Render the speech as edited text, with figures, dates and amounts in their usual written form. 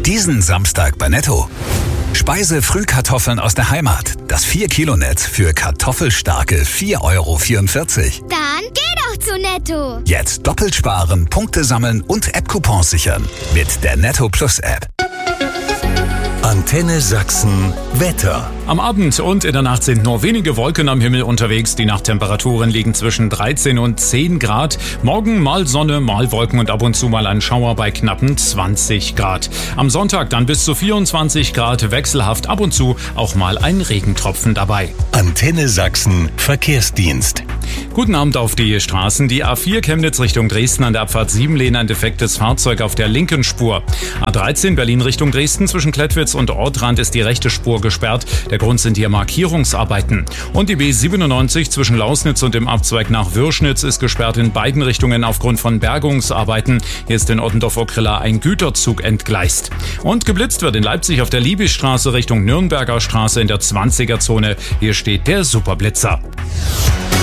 Diesen Samstag bei Netto. Speise-Frühkartoffeln aus der Heimat. Das 4-Kilo-Netz für kartoffelstarke 4,44 €. Dann geh doch zu Netto. Jetzt doppelt sparen, Punkte sammeln und App-Coupons sichern. Mit der Netto Plus App. Antenne Sachsen Wetter. Am Abend und in der Nacht sind nur wenige Wolken am Himmel unterwegs. Die Nachttemperaturen liegen zwischen 13 und 10 Grad. Morgen mal Sonne, mal Wolken und ab und zu mal ein Schauer bei knappen 20 Grad. Am Sonntag dann bis zu 24 Grad, wechselhaft, ab und zu auch mal ein Regentropfen dabei. Antenne Sachsen Verkehrsdienst. Guten Abend auf die Straßen. Die A4 Chemnitz Richtung Dresden an der Abfahrt 7 Lehne ein defektes Fahrzeug auf der linken Spur. A13 Berlin Richtung Dresden zwischen Klettwitz und Ortrand ist die rechte Spur gesperrt. Der Grund sind hier Markierungsarbeiten. Und die B97 zwischen Lausnitz und dem Abzweig nach Würschnitz ist gesperrt in beiden Richtungen aufgrund von Bergungsarbeiten. Hier ist in Ottendorf-Okrilla ein Güterzug entgleist. Und geblitzt wird in Leipzig auf der Liebigstraße Richtung Nürnberger Straße in der 20er-Zone. Hier steht der Superblitzer.